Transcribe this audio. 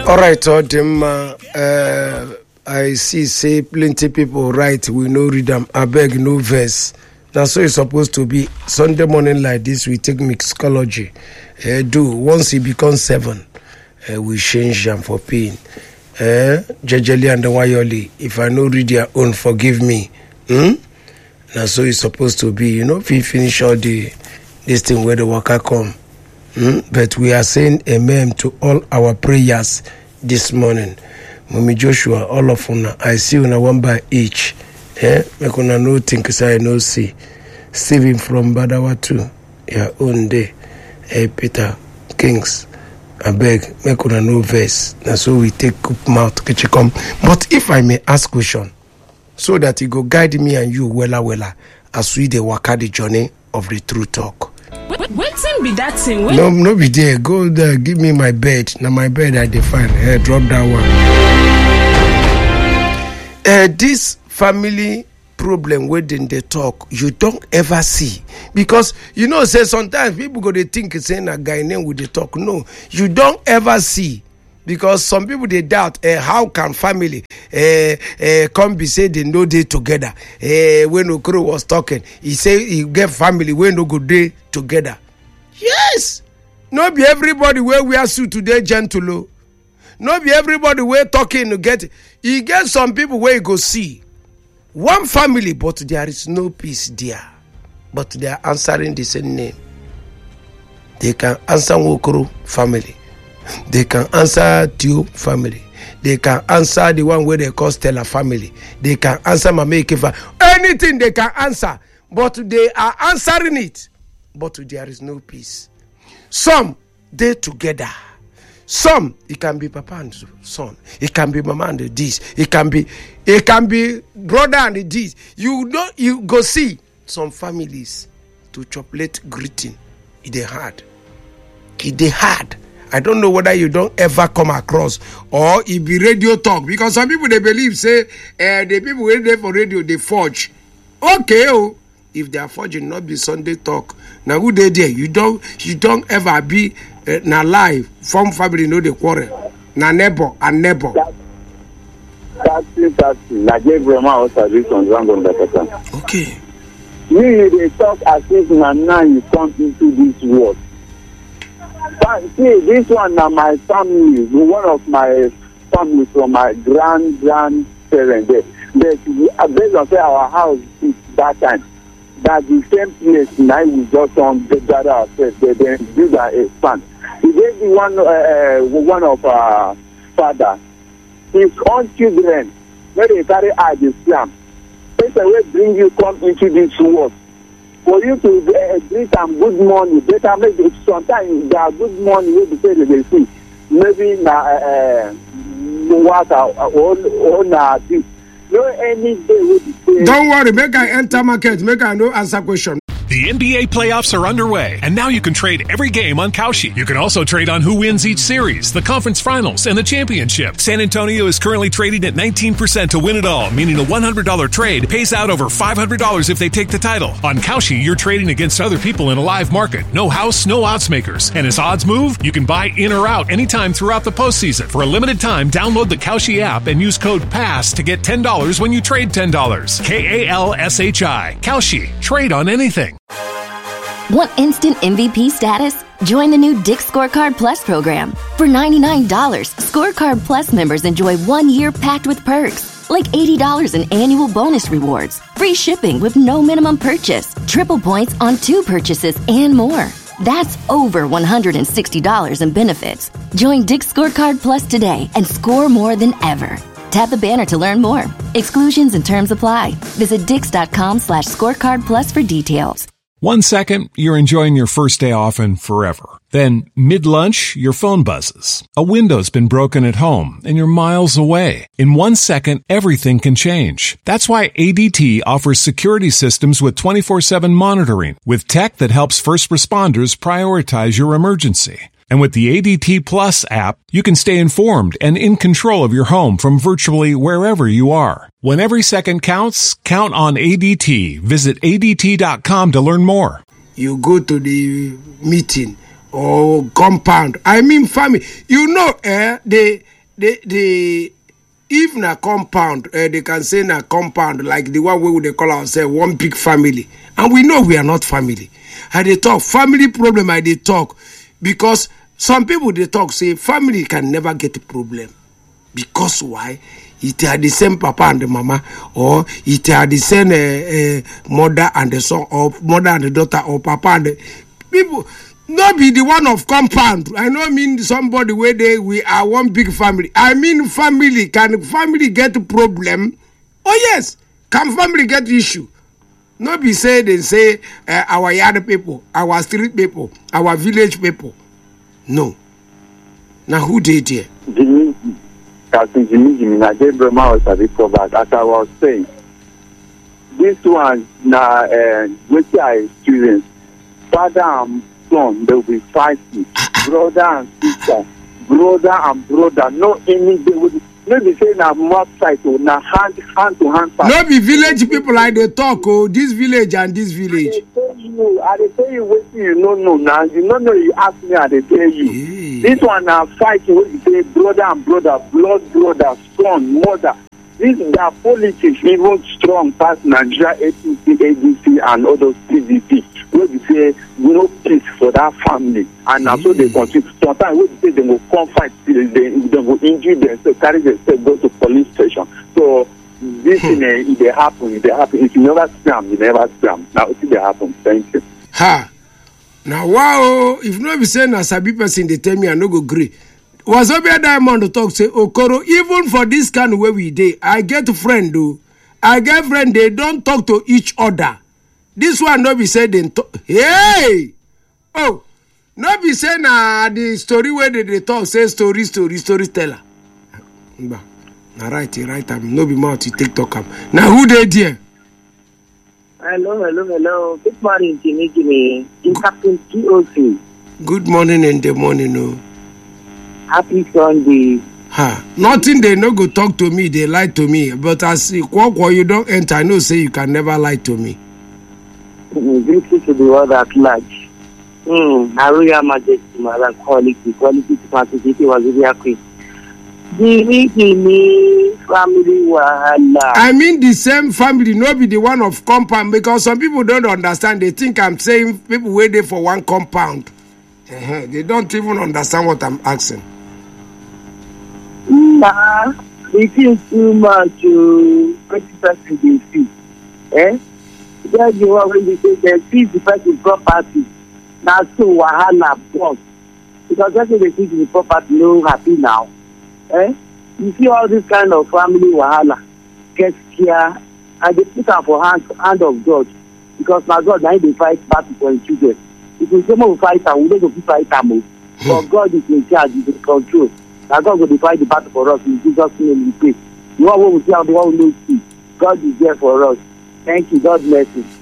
All right, I say plenty people write, we no read them. I beg no verse. That's so it's supposed to be. Sunday morning like this, we take mixology. Once it becomes 7, we change them for pain. Jejeli and the Wayoli, if I no read your own, forgive me. That's so it's supposed to be. If we finish all this thing where the worker come. But we are saying amen to all our prayers this morning. Mommy Joshua, all of una, I see una one by each. Make una no think say I no see. Stephen from Badawa too. Your own day. Peter Kings. I beg, make una no verse. That's so we take up mouth come. But if I may ask question, so that it go guide me and you wella as we dey waka the journey of the true talk. Waiting be that thing. No be there. Go there. Give me my bed. Now my bed I define. Drop that one. This family problem within the talk, you don't ever see. Because, say sometimes people go, they think it's saying a guy name with the talk. No, you don't ever see. Because some people, they doubt, how can family come be say they know they together. When Okoro was talking, he say he get family when no go day together. Yes! No be everybody where we are suit today gentle. No be everybody where talking to get. He get some people where you go see. One family, but there is no peace there. But they are answering the same name. They can answer Okoro family. They can answer Tio family. They can answer the one where they call Stella family. They can answer Mameke family. Anything they can answer. But they are answering it. But there is no peace. Some, they together. Some, it can be papa and son. It can be mama and this. It can be brother and this. You go see some families to chocolate greeting. It's hard. I don't know whether you don't ever come across or it be radio talk, because some people they believe say the people who there for radio they forge. Okay, if they are forging, not be Sunday talk. Now who they there? You don't ever be na live from family no the quarrel. Na neighbor and neighbor. That's like Grandma also this on Rangon Dakata. Okay. You they talk as if now you come into this world. But see, this one now my family, one of my family from my grandparents there. But based on say our house is that time. That the same place now we just gather ourselves. They then do that expand. He gave the one of our father, his own children, when they carry out the Islam. That's the way bring you come into this world. For you to greet them good morning, better make it sometimes there are good morning you say they see. Maybe water or this. No any day will be say. Don't worry, make I enter market, make I no answer question. The NBA playoffs are underway, and now you can trade every game on Kalshi. You can also trade on who wins each series, the conference finals, and the championship. San Antonio is currently trading at 19% to win it all, meaning a $100 trade pays out over $500 if they take the title. On Kalshi, you're trading against other people in a live market. No house, no odds makers. And as odds move, you can buy in or out anytime throughout the postseason. For a limited time, download the Kalshi app and use code PASS to get $10 when you trade $10. KALSHI. Kalshi. Trade on anything. Want instant MVP status? Join the new Dick's Scorecard Plus program. For $99, Scorecard Plus members enjoy 1 year packed with perks, like $80 in annual bonus rewards, free shipping with no minimum purchase, triple points on 2 purchases, and more. That's over $160 in benefits. Join Dick's Scorecard Plus today and score more than ever. Tap the banner to learn more. Exclusions and terms apply. Visit Dix.com/scorecard plus for details. 1 second, you're enjoying your first day off and forever. Then, mid-lunch, your phone buzzes. A window's been broken at home and you're miles away. In 1 second, everything can change. That's why ADT offers security systems with 24/7 monitoring, with tech that helps first responders prioritize your emergency. And with the ADT Plus app, you can stay informed and in control of your home from virtually wherever you are. When every second counts, count on ADT. Visit ADT.com to learn more. You go to the meeting or compound. I mean family. You know, the if na compound, they can say na compound like the one wey they call ourselves one big family, and we know we are not family. I dey talk family problem. I dey talk because some people they talk say family can never get a problem because why? It are the same papa and the mama, or it are the same mother and the son, or mother and the daughter, or papa and the people. Not be the one of compound. I don't mean somebody where we are one big family. I mean family. Can family get a problem? Oh yes. Can family get issue? Not be say they say our yard people, our street people, our village people. No. Now who did here? Jimmy, I gave Brahma was a bit covered. As I was saying, this one now, which I experienced, father and son, they will be fighting, brother and sister, brother and brother. No any day with maybe say na mouth fight or na hand to hand fight. No be village people like they talk. Oh, this village and this village. I dey tell you what you no know now. You no know. You ask me, I dey tell you. Hey. This one na fighting. What you say, brother and brother, blood brother, son, mother. This their politics even strong past Nigeria, APC, ADC, and other PDP. Where we say no peace for that family, and now so they continue. Sometimes we say they will come fight, they will injure themselves, carry themselves, go to police station. So this thing, if they happen. If you never scam, you never scam. Now if they happen, thank you. Ha! Now wow! If no be saying a sabi person, they tell me I no go agree. Was Obia Diamond to talk say Okoro, even for this kind of way we dey, I get a friend though. I get friend, they don't talk to each other. This one no be say they talk. Hey! Oh, no be say na the story where they talk say storyteller. Na right. No be mouth to TikTok am. Now who they there? Hello. Good morning, Jimmy. It's Captain TOC. Good morning in the morning, no. Happy Sunday. Nothing they no go talk to me, they lie to me. But as you don't enter, I know say you can never lie to me. Greetings to the world at large. Royal Majesty, Madam Quality to participate was very quick. Jimmy, family wahala. I mean the same family, no be the one of compound, because some people don't understand. They think I'm saying people wait there for one compound. They don't even understand what I'm asking. Nah, it is too much to 20% they see. That's the one when they say they see the person property. Now so wahala boss. Because that's when they see the property no happy now. You see all this kind of family wahala get scared and they put am for hand of God. Because now God now they fight battle for his children. If we come over fight and we don't go to fight them, but God is in charge, is in control. Now God will fight the battle for us in Jesus' name we pray. The one we see and the one we don't see. God is there for us. Thank you. God bless you.